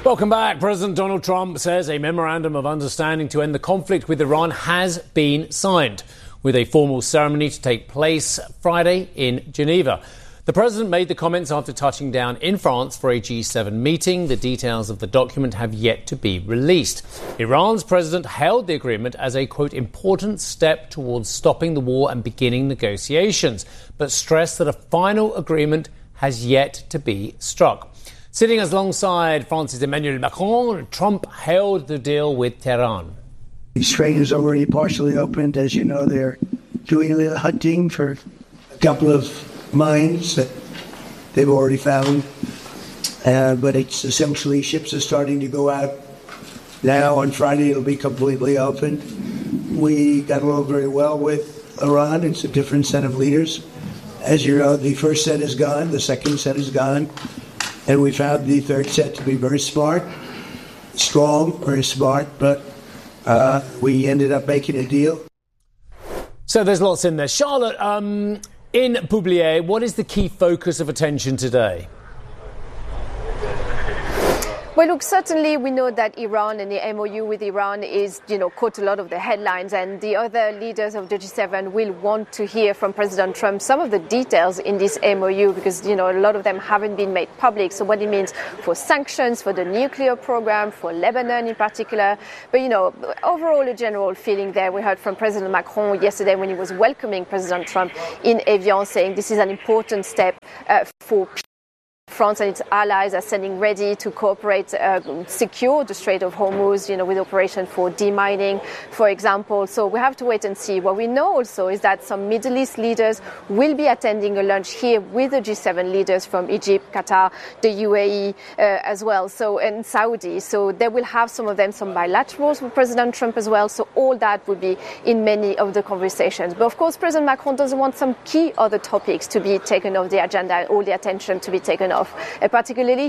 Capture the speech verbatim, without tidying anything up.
Welcome back. President Donald Trump says a memorandum of understanding to end the conflict with Iran has been signed, with a formal ceremony to take place Friday in Geneva. The president made the comments after touching down in France for a G seven meeting. The details of the document have yet to be released. Iran's president hailed the agreement as a, quote, important step towards stopping the war and beginning negotiations, but stressed that a final agreement has yet to be struck. Sitting alongside France's Emmanuel Macron, Trump hailed the deal with Tehran. The strait is already partially opened. As you know, they're doing a little hunting for a couple of mines that they've already found. Uh, but it's essentially ships are starting to go out now. On Friday, it'll be completely open. We got along very well with Iran. It's a different set of leaders. As you know, the first set is gone. The second set is gone. And we found the third set to be very smart, strong, very smart, but uh, we ended up making a deal. So there's lots in there. Charlotte, um, in Publier, what is the key focus of attention today? Well, look, certainly we know that Iran and the M O U with Iran is, you know, caught a lot of the headlines, and the other leaders of the G seven will want to hear from President Trump some of the details in this M O U because, you know, a lot of them haven't been made public. So what it means for sanctions, for the nuclear program, for Lebanon in particular. But, you know, overall a general feeling there. We heard from President Macron yesterday when he was welcoming President Trump in Evian, saying this is an important step uh, for France and its allies are standing ready to cooperate, uh, secure the Strait of Hormuz, you know, with operation for demining, for example. So we have to wait and see. What we know also is that some Middle East leaders will be attending a lunch here with the G seven leaders from Egypt, Qatar, the U A E uh, as well, so and Saudi. So they will have some of them some bilaterals with President Trump as well. So all that will be in many of the conversations. But of course, President Macron doesn't want some key other topics to be taken off the agenda, all the attention to be taken off. Uh, particularly